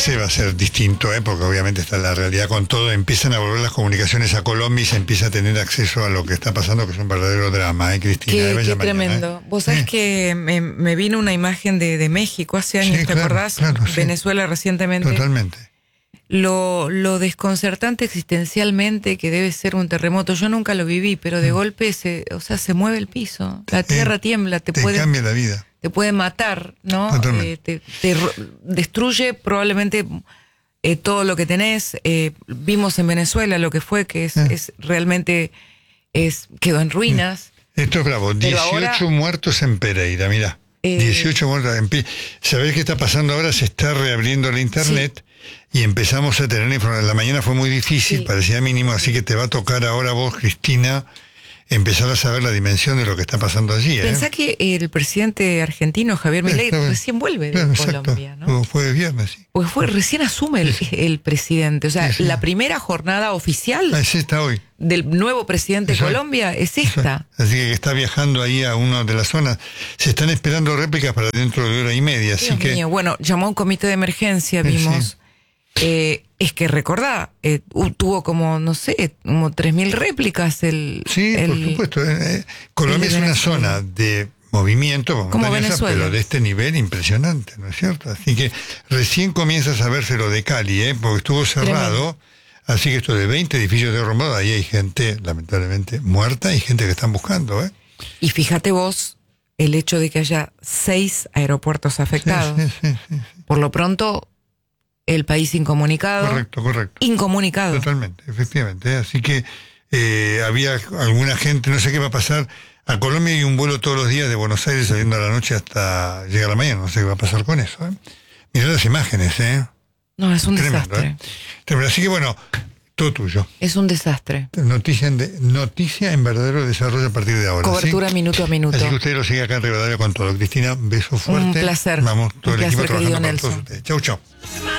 desenlace va a ser distinto, porque obviamente está la realidad con todo. Empiezan a volver las comunicaciones a Colombia y se empieza a tener acceso a lo que está pasando, que es un verdadero drama, Cristina. Qué tremendo. Vos sabés que me vino una imagen de México hace años, ¿te acordás? Claro, Venezuela recientemente. Totalmente. Lo desconcertante existencialmente que debe ser un terremoto. Yo nunca lo viví, pero de golpe se mueve el piso. La tierra tiembla, te cambia la vida. Te puede matar, ¿no? Te destruye probablemente todo lo que tenés. Vimos en Venezuela lo que fue, que es realmente quedó en ruinas. Esto es bravo. 18 muertos en Pereira, mirá. 18 muertos en Pereira. ¿Sabés qué está pasando ahora? Se está reabriendo la internet y empezamos a tener información. La mañana fue muy difícil, parecía mínimo, así que te va a tocar ahora vos, Cristina, empezar a saber la dimensión de lo que está pasando allí. Pensá que el presidente argentino, Javier Milei, recién vuelve de Colombia, ¿no? Fue viernes, sí. Porque recién asume el presidente. O sea, la primera jornada oficial es esta hoy. Del nuevo presidente de Colombia es esta. Así que está viajando ahí a una de las zonas. Se están esperando réplicas para dentro de hora y media. Así que bueno, llamó a un comité de emergencia, vimos. Es que recordá, tuvo como 3.000 réplicas por supuesto. Colombia es una zona de movimiento como Venezuela, pero de este nivel impresionante, ¿no es cierto? Así que recién comienza a saberse lo de Cali, porque estuvo cerrado. Tremendo. Así que esto de 20 edificios derrumbados, ahí hay gente lamentablemente muerta y gente que están buscando. Y fíjate vos el hecho de que haya 6 aeropuertos afectados. Sí. Por lo pronto, el país incomunicado. Correcto. Incomunicado. Totalmente, efectivamente. Así que había alguna gente, no sé qué va a pasar. A Colombia hay un vuelo todos los días de Buenos Aires saliendo a la noche hasta llegar a la mañana. No sé qué va a pasar con eso. Mirá las imágenes, No, es un desastre. Tremendo. Así que bueno, todo tuyo. Es un desastre. Noticia en verdadero desarrollo a partir de ahora. Cobertura minuto a minuto. Así que usted lo sigue acá en Rivadavia con todo. Cristina, beso fuerte. Un placer. Vamos, todo el equipo trabajando querido para todos ustedes. Chau.